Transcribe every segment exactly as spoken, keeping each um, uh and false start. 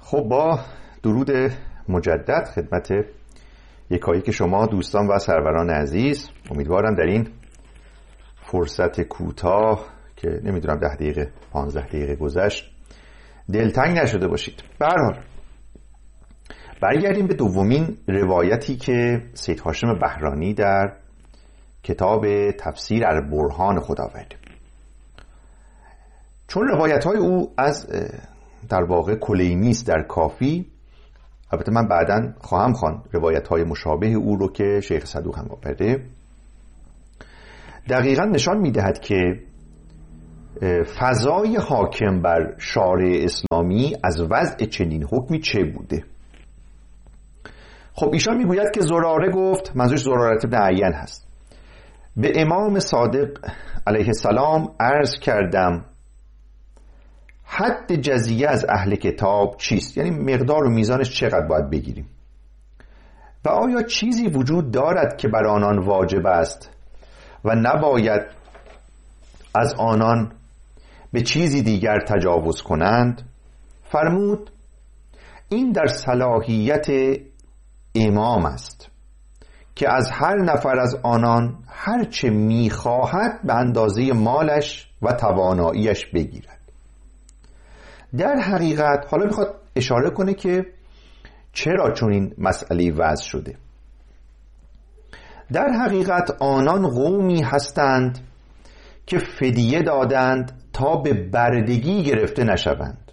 خب با درود مجدد خدمت یکایی که شما دوستان و سروران عزیز، امیدوارم در این فرصت کوتاه که نمیدونم ده دقیقه پانزده دقیقه گذشت دلتنگ نشده باشید. به هر حال برگردیم به دومین روایتی که سید هاشم بهرانی در کتاب تفسیر البرهان خود آورده. چون روایت های او از در واقع کلینی است در کافی، البته من بعداً خواهم خواند روایت های مشابه او رو که شیخ صدوق هم آورده، دقیقاً نشان میدهد که فضای حاکم بر شارع اسلامی از وضع چنین حکمی چه بوده. خب ایشان میگوید که زراره گفت، منظورش زرارت بن عین هست، به امام صادق علیه السلام عرض کردم حد جزیه از اهل کتاب چیست؟ یعنی مقدار و میزانش چقدر باید بگیریم و آیا چیزی وجود دارد که بر آنان واجب است و نباید از آنان به چیزی دیگر تجاوز کنند؟ فرمود این در صلاحیت امام است که از هر نفر از آنان هر چه میخواهد به اندازه مالش و تواناییش بگیرد. در حقیقت حالا میخواد اشاره کنه که چرا چون این مسئله وضع شده. در حقیقت آنان قومی هستند که فدیه دادند تا به بردگی گرفته نشوند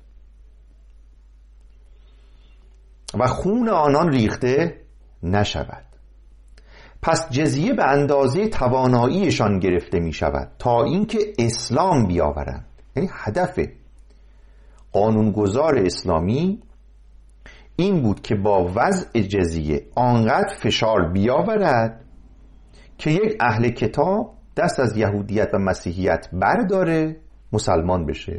و خون آنان ریخته نشود، پس جزیه به اندازه تواناییشان گرفته می شود تا اینکه اسلام بیاورند. یعنی هدف قانونگذار اسلامی این بود که با وضع جزیه آنقدر فشار بیاورد که یک اهل کتاب دست از یهودیت و مسیحیت برداره، مسلمان بشه.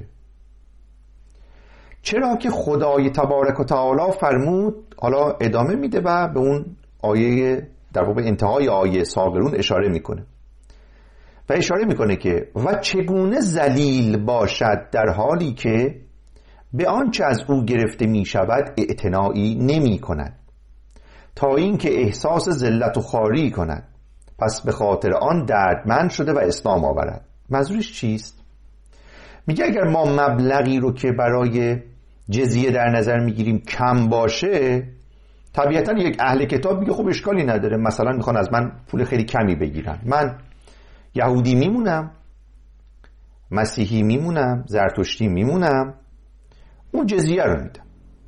چرا که خدای تبارک و تعالی فرمود، حالا ادامه میده و به اون آیه در واقع انتهای آیه ساغرون اشاره میکنه و اشاره میکنه که و چگونه ذلیل باشد در حالی که به آنچه از او گرفته می شود اعتنایی نمی کند تا اینکه احساس ذلت و خواری کند، پس به خاطر آن دردمند شده و اسلام آورد. منظورش چیست؟ میگه اگر ما مبلغی رو که برای جزیه در نظر میگیریم کم باشه، طبیعتا یک اهل کتاب میگه خب اشکالی نداره، مثلا میخوان از من پول خیلی کمی بگیرن، من یهودی میمونم، مسیحی میمونم، زرتشتی میمونم، اون جزیه رو میدم.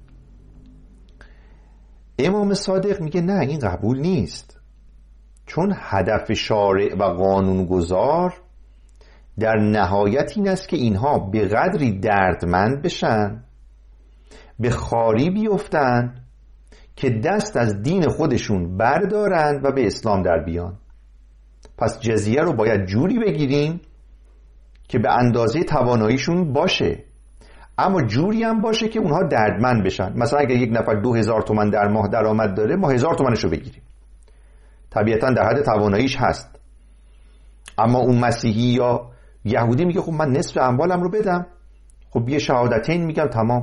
امام صادق میگه نه، این قبول نیست، چون هدف شارع و قانونگذار در نهایت این است که اینها به قدری دردمند بشن، به خواری بیفتن که دست از دین خودشون بردارن و به اسلام در بیان. پس جزیه رو باید جوری بگیریم که به اندازه تواناییشون باشه، اما جوری هم باشه که اونها دردمند بشن. مثلا اگر یک نفر دو هزار تومن در ماه درآمد داره، ما هزار تومنش رو بگیریم، طبیعتا در حد تواناییش هست. اما اون مسیحی یا یهودی میگه خب من نصف اموالم رو بدم، خب یه شهادتین میگم تمام.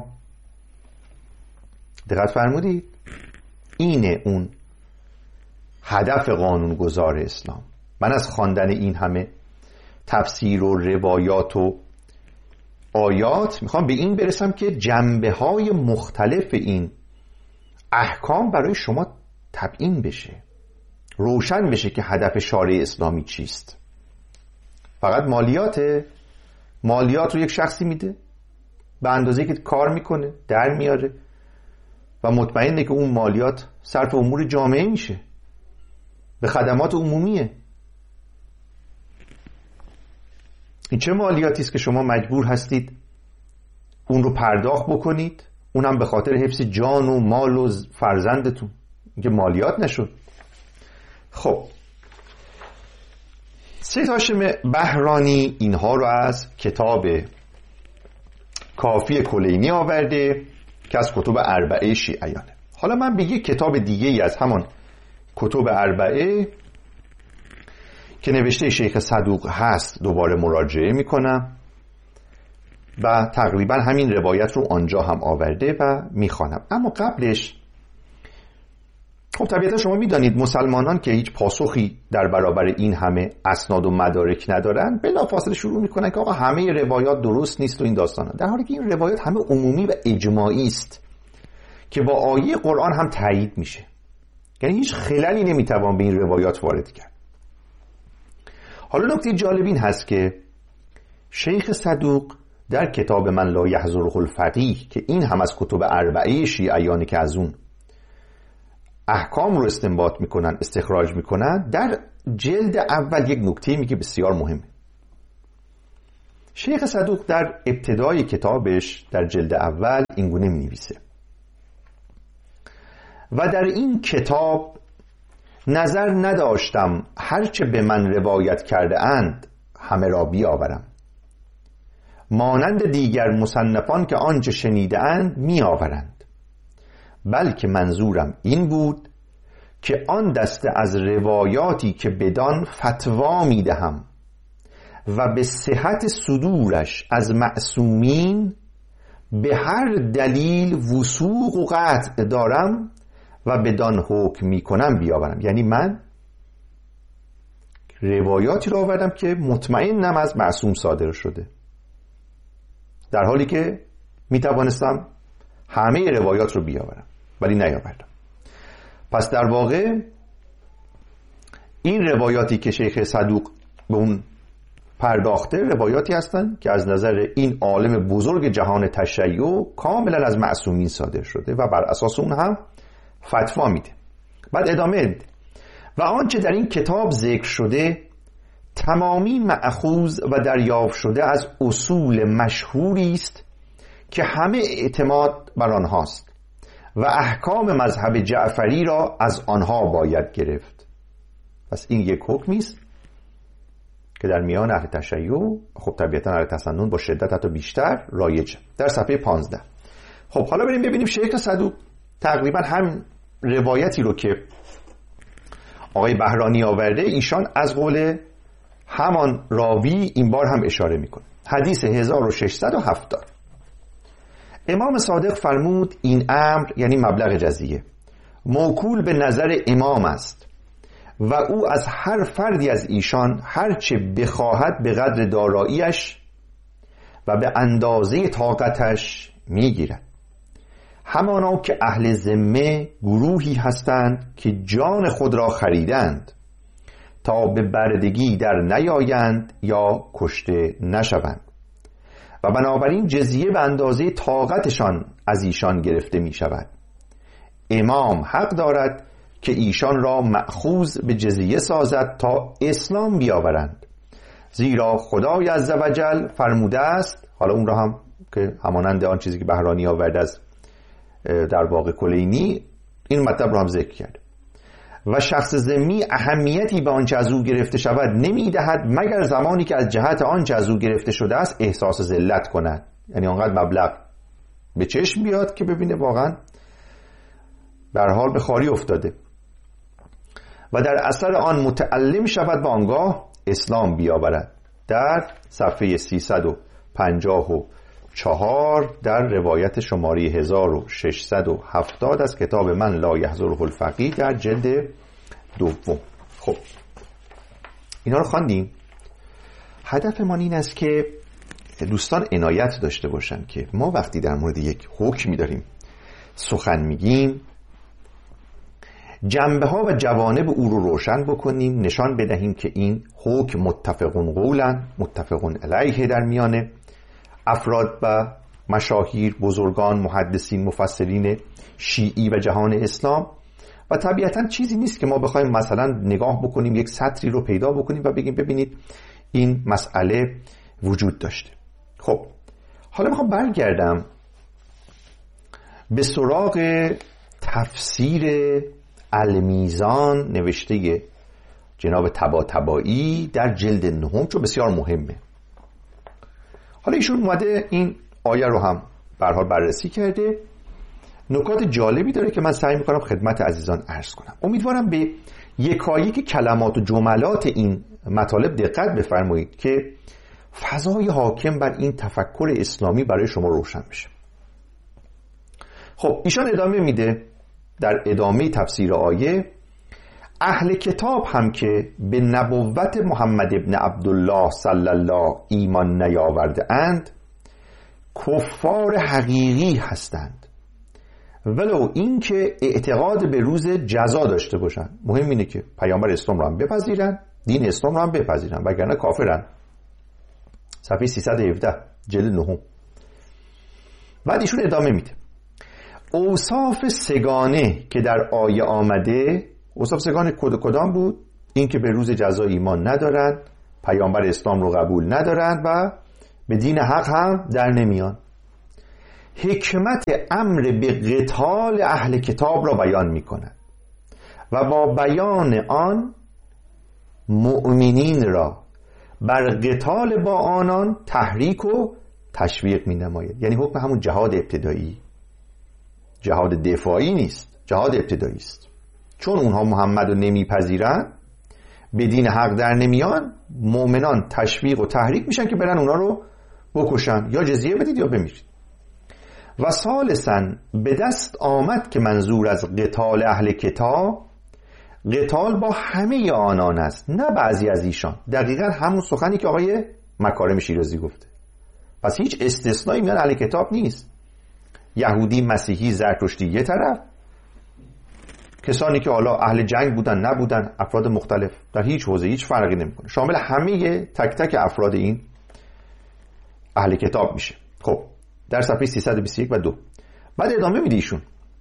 دقت فرمودید؟ اینه اون هدف قانونگذار اسلام. من از خواندن این همه تفسیر و روایات و آیات میخوام به این برسم که جنبه های مختلف این احکام برای شما تبیین بشه، روشن بشه که هدف شارع اسلامی چیست. فقط مالیات مالیات رو یک شخصی میده به اندازه که کار میکنه در میاره و مطمئنه که اون مالیات صرف امور جامعه میشه، به خدمات عمومیه. این چه مالیاتی است که شما مجبور هستید اون رو پرداخت بکنید، اونم به خاطر حفظ جان و مال و فرزندتون؟ اینکه مالیات نشد. خب سید هاشم بهرانی اینها رو از کتاب کافی کلینی آورده که از کتب اربعه شیعیانه. حالا من به یک کتاب دیگه ای از همان کتب اربعه که نوشته شیخ صدوق هست دوباره مراجعه میکنم و تقریبا همین روایت رو آنجا هم آورده و میخوانم. اما قبلش خب طبیعتا شما میدانید مسلمانان که هیچ پاسخی در برابر این همه اسناد و مدارک ندارن بلافاصله شروع میکنن که آقا همه روایات درست نیست و این داستانا، در حالی که این روایات همه عمومی و اجماعی است که با آیه قرآن هم تایید میشه. یعنی هیچ خللی نمیتوان به این روایات وارد کرد. حالا نکته جالب این هست که شیخ صدوق در کتاب من لا یحضره الفقیه که این هم از کتب اربعه شیعیانی که از اون احکام رو استنباط میکنن استخراج میکنن، در جلد اول یک نکته میگه بسیار مهمه. شیخ صدوق در ابتدای کتابش در جلد اول اینگونه مینویسه: و در این کتاب نظر نداشتم هرچه به من روایت کرده اند همه را بیاورم، مانند دیگر مصنفان که آنچه شنیده اند می آورند، بلکه منظورم این بود که آن دسته از روایاتی که بدان فتوا می دهم و به صحت صدورش از معصومین به هر دلیل وثوق و قطع دارم و بدان حکم می کنم بیاورم. یعنی من روایاتی را آوردم که مطمئنم از معصوم صادر شده، در حالی که می توانستم همه روایات رو بیاورم ولی نیاوردم. پس در واقع این روایاتی که شیخ صدوق به اون پرداخته روایاتی هستند که از نظر این عالم بزرگ جهان تشیع کاملا از معصومین صادر شده و بر اساس اون هم فتوا میده. بعد ادامه میده: و آنچه در این کتاب ذکر شده تمامی مأخوذ و دریافت شده از اصول مشهوری است که همه اعتماد بر آنهاست و احکام مذهب جعفری را از آنها باید گرفت. پس این یک حکمی است که در میان اهل تشیع، خب طبیعتا اهل تسنن با شدت حتی بیشتر رایج. در صفحه پانزده. خب حالا بریم ببینیم شیخ صدوق تقریبا هم روایتی رو که آقای بهرانی آورده ایشان از قول همان راوی این بار هم اشاره میکنه. حدیث هزار و ششصد و هفتاد. امام صادق فرمود این امر یعنی مبلغ جزیه موکول به نظر امام است و او از هر فردی از ایشان هرچه بخواهد به قدر داراییش و به اندازه طاقتش میگیرد. همانا که اهل ذمه گروهی هستند که جان خود را خریدند تا به بردگی در نیایند یا کشته نشوند و بنابراین جزیه به اندازه طاقتشان از ایشان گرفته می شود. امام حق دارد که ایشان را مأخوذ به جزیه سازد تا اسلام بیاورند، زیرا خدای عزوجل فرموده است. حالا اون را هم که همانند آن چیزی که بهرانی آورد از در واقع کلینی این مطلب را هم ذکر کرد: و شخص ذمی اهمیتی به آنچه از او گرفته شود نمیدهد مگر زمانی که از جهت آنچه از او گرفته شده است احساس ذلت کند. یعنی آنقدر مبلغ به چشم بیاد که ببینه واقعا به هر حال به خواری افتاده و در اثر آن متعلم شود و آنگاه اسلام بیاورد. در صفحه سیصد و پنجاه و چهار در روایت شماره هزار و ششصد و هفتاد از کتاب من لا یحضره الفقیه در جلد دوم. خب اینا رو خواندیم. هدف ما این است که دوستان عنایت داشته باشن که ما وقتی در مورد یک حکمی داریم سخن میگیم جنبه ها و جوانب او رو روشن بکنیم، نشان بدهیم که این حکم متفقون قولا متفقون علیه در میانه افراد و مشاهیر، بزرگان، محدثین، مفسرین شیعی و جهان اسلام و طبیعتا چیزی نیست که ما بخوایم مثلا نگاه بکنیم یک سطری رو پیدا بکنیم و بگیم ببینید این مسئله وجود داشته. خب حالا میخوام برگردم به سراغ تفسیر المیزان نوشته جناب طباطبایی در جلد نهم، چون بسیار مهمه. حالا ایشون اومده این آیه رو هم به هر حال بررسی کرده، نکات جالبی داره که من سعی میکنم خدمت عزیزان عرض کنم. امیدوارم به یکایک کلمات و جملات این مطالب دقت بفرمایید که فضای حاکم بر این تفکر اسلامی برای شما روشن بشه. خب ایشان ادامه میده در ادامه تفسیر آیه: اهل کتاب هم که به نبوت محمد ابن عبدالله صلی الله ایمان نیاورده اند کفار حقیقی هستند، ولو این که اعتقاد به روز جزا داشته باشن. مهم اینه که پیامبر اسلام رو هم بپذیرن، دین اسلام رو هم بپذیرن، وگرنه کافرن. صفحه سیصد و هفده جلد نهم. بعد ایشون ادامه میده: اوصاف سگانه که در آیه آمده، اوصاف سگانه کد کدام بود؟ این که به روز جزا ایمان ندارن، پیامبر اسلام رو قبول ندارن و به دین حق هم در نمیان. حکمت امر به قتال اهل کتاب را بیان میکنند و با بیان آن مؤمنین را بر قتال با آنان تحریک و تشویق می نماید. یعنی حکم همون جهاد ابتدایی، جهاد دفاعی نیست، جهاد ابتدایی است. چون اونها محمد رو نمیپذیرن، به دین حق در نمیان، مؤمنان تشویق و تحریک میشن که برن اونا رو بکشن، یا جزیه بدید یا بمیرید. و ثالثاً به دست آمد که منظور از قتال اهل کتاب قتال با همه آنان است، نه بعضی از ایشان. دقیقاً همون سخنی که آقای مکارم شیرازی گفته. پس هیچ استثنایی میان اهل کتاب نیست. یهودی، مسیحی، زرتشتی یه طرف، کسانی که حالا اهل جنگ بودن نبودن، افراد مختلف، در هیچ حوزه هیچ فرقی نمیکنه، شامل همه تک تک افراد این اهل کتاب میشه. خب در صفحه سیصد و بیست و یک و دو بعد ادامه میده ایشون: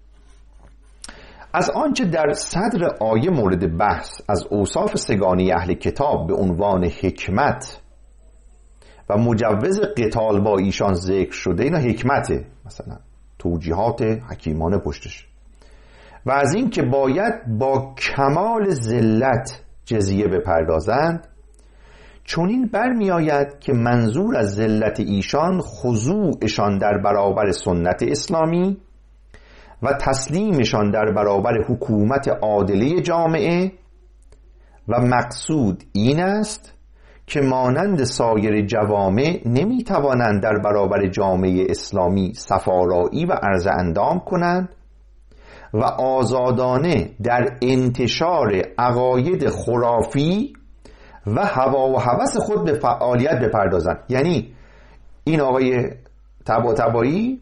از آنچه در صدر آیه مورد بحث از اوصاف سگانی اهل کتاب به عنوان حکمت و مجوز قتال با ایشان ذکر شده، اینا حکمته، مثلا توجیهات حکیمانه پشتش، و از این که باید با کمال ذلت جزیه بپردازند، چون این برمی آید که منظور از ذلت ایشان خضوعشان در برابر سنت اسلامی و تسلیمشان در برابر حکومت عادله جامعه، و مقصود این است که مانند سایر جوامع نمی توانند در برابر جامعه اسلامی سفارایی و عرض اندام کنند و آزادانه در انتشار عقاید خرافی و هوا و هوس خود به فعالیت بپردازند. یعنی این آقای طباطبایی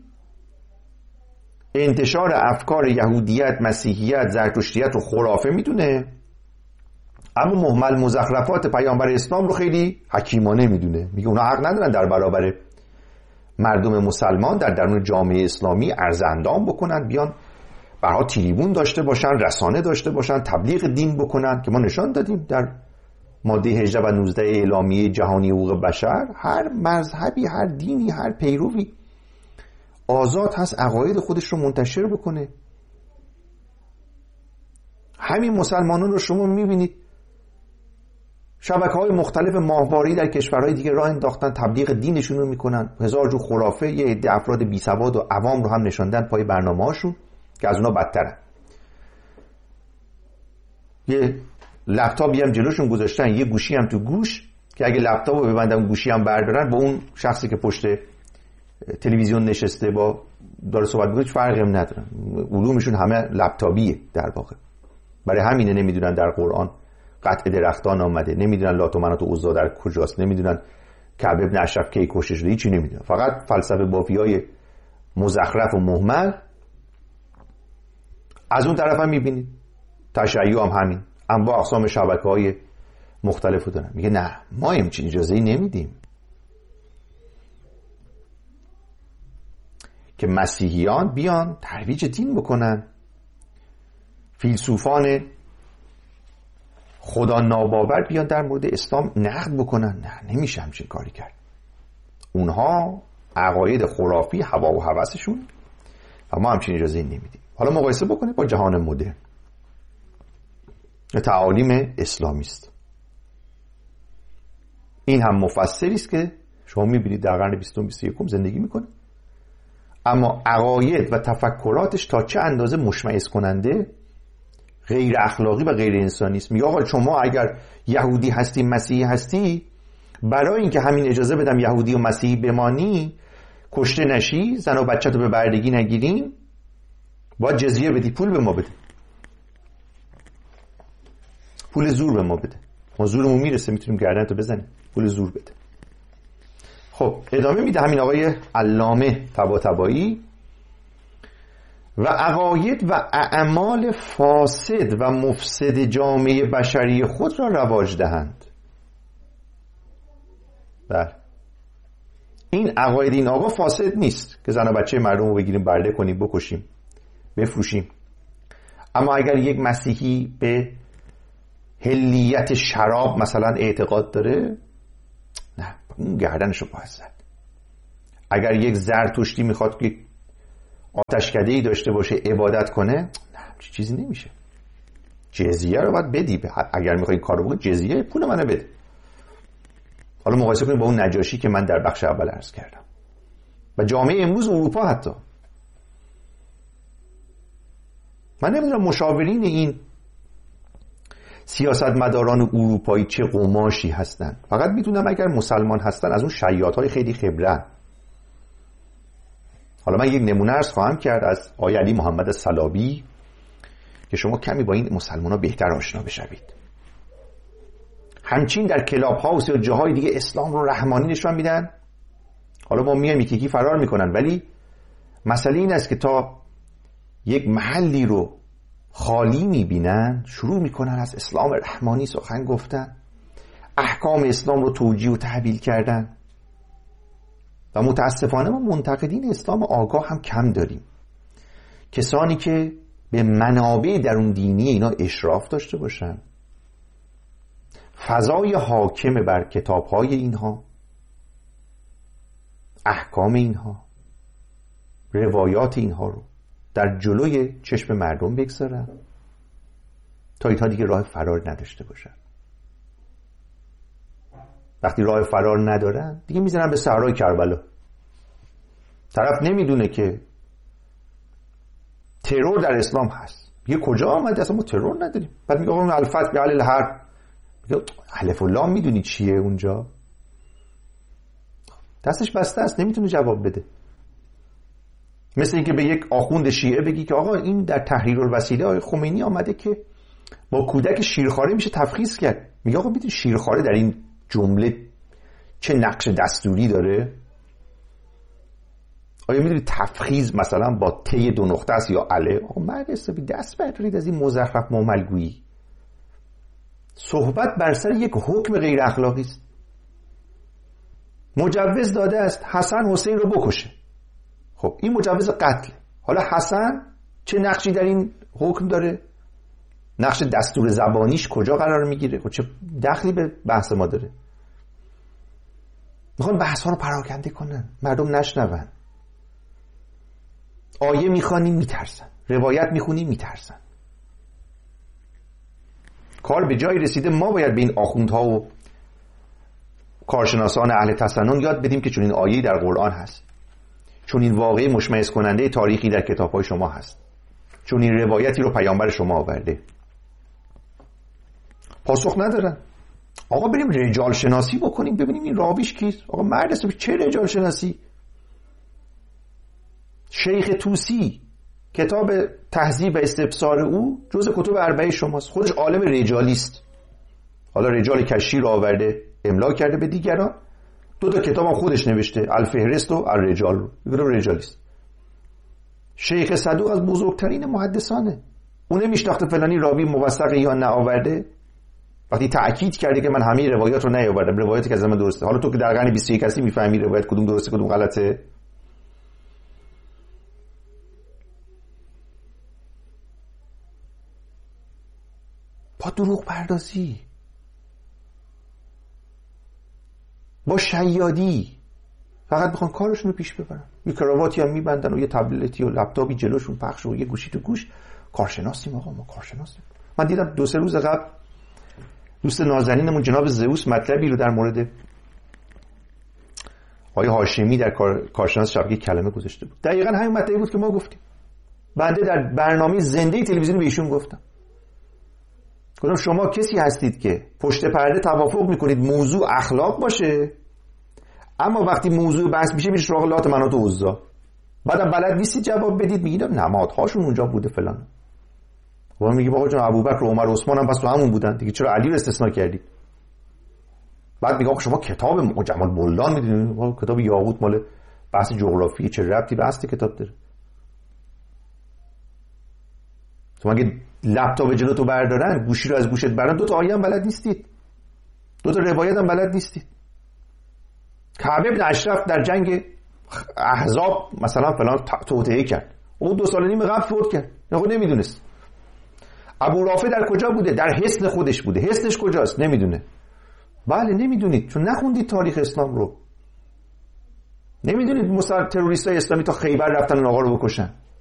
انتشار افکار یهودیت، مسیحیت، زرتشتیت رو خرافه میدونه، اما مهمل مزخرفات پیامبر اسلام رو خیلی حکیمانه میدونه. میگه اونا حق ندارن در برابر مردم مسلمان در درون جامعه اسلامی عرض اندام بکنن، بیان برها تریبون داشته باشن، رسانه داشته باشن، تبلیغ دین بکنن، که ما نشان دادیم در ماده هجده و نوزده اعلامیه جهانی حقوق بشر هر مذهبی، هر دینی، هر پیروی آزاد هست عقاید خودش رو منتشر بکنه. همین مسلمانان رو شما میبینید شبکه‌های مختلف ماهواره‌ای در کشورهای دیگه راه انداختن، تبلیغ دینشون رو میکنن، هزار جو خرافه، یه عده افراد بی سواد و عوام رو هم نشاندن پای برنامه‌هاشون که از اونا بدترن. یه لپتاپی هم جلوشون گذاشتن، یه گوشی هم تو گوش، که اگه لپتاپ رو ببندن گوشی هم بردارن، با اون شخصی که پشت تلویزیون نشسته با داره صحبت میکنه فرقی هم ندارن. علومشون همه لپتاپیه در واقع. برای همینه نمیدونن در قرآن قطع درختان آمده، نمیدونن لات و منات و عزا در کجاست، نمیدونن کعب ابن اشرف کی کشته شده، هیچی نمیدونن. فقط فلسفه بافیای مزخرف و مهمل. از اون طرف هم میبینید تشیع هم همین، انواع اقسام شبکه‌های مختلفو دارن. میگه نه، ما همچین اجازه‌ای نمیدیم که مسیحیان بیان ترویج دین بکنن، فیلسوفان خدا ناباور بیان در مورد اسلام نقد بکنن. نه، نمیشه همچین کاری کرد. اونها عقاید خرافی، هوا و هوسشون، و ما همچین اجازه‌ای نمیدیم. حالا مقایسه بکنه با جهان مدرن، تعالیم اسلامی است. این هم مفسری است که شما میبینید در قرن بیستم بیست و یکم زندگی میکنه، اما عقاید و تفکراتش تا چه اندازه مشمئز کننده، غیر اخلاقی و غیر انسانی است. میگه آقا شما اگر یهودی هستی، مسیحی هستی، برای اینکه همین اجازه بدم یهودی و مسیحی بمانی، کشته نشی، زن و بچه تو به بردگی نگیریم، باید جزیه بدی، پول به ما بده، پول زور به ما بده، ما زورمون میرسه میتونیم گردن تو بزنیم، پول زور بده. خب ادامه میده همین آقای علامه طباطبایی: و عقاید و اعمال فاسد و مفسد جامعه بشری خود را رواج دهند. بله، این عقاید این آقا فاسد نیست که زن و بچه مردم رو بگیریم برده کنیم، بکشیم، بفروشیم. اما اگر یک مسیحی به حلیت شراب مثلا اعتقاد داره، نه، اون گردنش رو باید زد. اگر یک زرتشتی میخواد که آتشکده‌ای داشته باشه عبادت کنه، نه، چیزی نمیشه. جزیه رو باید بدی. اگر میخوای این کار رو بکنی، جزیه پول منو بده. حالا مقایسه کنیم با اون نجاشی که من در بخش اول عرض کردم و جامعه امروز اروپا. حتی من نمیدونم مشاورین این سیاستمداران اروپایی چه قماشی هستن، فقط میدونم اگر مسلمان هستن از اون شیاط‌های خیلی خبره. حالا من یک نمونه عرض خواهم کرد از آقای علی محمد صلابی که شما کمی با این مسلمان‌ها بهتر آشنا بشوید. همچین در کلاب هاوس یا جاهای دیگه اسلام رو رحمانی نشون میدن. حالا ما میایم یکی یکی فرار میکنن، ولی مسئله این است که تا یک محلی رو خالی میبینن شروع میکنن از اسلام رحمانی سخن گفتن، احکام اسلام رو توجیه و تحویل کردن. و متاسفانه ما منتقدین اسلام آگاه هم کم داریم، کسانی که به منابع درون دینی اینا اشراف داشته باشن، فضای حاکم بر کتاب‌های اینها، احکام اینها، روایات اینها رو در جلوی چشم مردم بگذارن تا اینها دیگه راه فرار نداشته باشن. وقتی راه فرار ندارن دیگه میزنن به صحرای کربلا. طرف نمیدونه که ترور در اسلام هست، میگه کجا آمده؟ اصلا ما ترور نداریم. بعد میگه اون الفتح به علی الحرب، میگه الف و لام میدونی چیه اونجا؟ دستش بسته است، نمیتونه جواب بده. مثل اینکه به یک آخوند شیعه بگی که آقا این در تحریرالوسیله آقای خمینی آمده که با کودک شیرخواره میشه تفخیص کرد. میگه آقا میدونی شیرخواره در این جمله چه نقش دستوری داره؟ آیا میدونی تفخیص مثلا با ت دو نقطه است یا اله؟ آقا مرد حسابی دست بردارید از این مزخرف معاملگویی. صحبت بر سر یک حکم غیر اخلاقی است. مجوز داده است حسن حسین رو بکشه. خب این مجوز قتل. حالا حسن چه نقشی در این حکم داره؟ نقش دستور زبانیش کجا قرار میگیره؟ خب چه دخلی به بحث ما داره؟ میخوان بحث ها رو پراکنده کنن، مردم نشنون. آیه میخوانی میترسن، روایت میخونی میترسن. کار به جایی رسیده ما باید به این آخوندها و کارشناسان اهل تسنن یاد بدیم که چون این آیه در قرآن هست، چون این واقعی مشمئز کننده تاریخی در کتاب‌های شما هست، چون این روایتی رو پیامبر شما آورده. پاسخ ندارن. آقا بریم رجال شناسی بکنیم ببینیم این راویش کیست. آقا مرد است، چه رجال شناسی؟ شیخ طوسی کتاب تهذیب و استبصار او جز کتب اربعه شماست، خودش عالم رجالی است. حالا رجال کشی رو آورده املا کرده به دیگران، دو تا کتاب هم خودش نوشته، الفهرست و الرجال رو، میگه رجالیست. شیخ صدوق از بزرگترین محدثانه، اون نمیشناخته فلانی راوی موثقه یا نه آورده. وقتی تأکید کرده که من همه روایات رو نیاوردم، روایاتی که از من درسته. حالا تو که در قرن بیست و یک هستی میفهمی روایت کدوم درسته کدوم غلطه؟ با دروغ پردازی، با شیادی، فقط بخوان کارشون رو پیش ببرن. یه کراواتی هم میبندن و یه تبلتی و لپتاپی جلوشون پخش و یه گوشی تو گوش. کارشناسیم آقا، ما کارشناسیم. من دیدم دو سه روز قبل دوست نازنینمون جناب زئوس مطلبی رو در مورد آقای هاشمی در کار... کارشناس شبکه کلمه گذاشته بود. دقیقاً همین مطلبی بود که ما گفتیم. بنده در برنامه زنده تلویزیونی به ایشون گفتم. گفتم شما کسی هستید که پشت پرده توافق میکنید موضوع اخلاق باشه، اما وقتی موضوع بحث میشه میشه سراغ لات مناط و عزا، بعدم بلد نیستید جواب بدید، میگید نمادهاشون اونجا بوده فلان. و میگه بابا جان ابوبکر و عمر و عثمان هم پس تو همون بودن دیگه، چرا علی رو استثناء کردید؟ بعد میگه شما کتاب جمال بلدان میدونید، کتاب یاقوت مال بحث جغرافی، چه ربطی به اصل کتاب داره؟ تو مگه لپتاپ جلوتو بردارن، گوشی رو از گوشت بردارن، دو تا آیه هم بلد نیستید، دو تا روایت هم بلد نیستید. کعب ابن اشرف در جنگ احزاب مثلا فلان توطئه کرد، اون دو سال نیم قبل فوت کرد، نه خود نمیدونست. ابو رافع در کجا بوده؟ در حصن خودش بوده، حصنش کجاست؟ نمیدونه. بله نمیدونید، چون نخوندید تاریخ اسلام رو. نمیدونید مثلا تروریستای اسلامی تا خیبر رفتن اون آقا رو بکشن.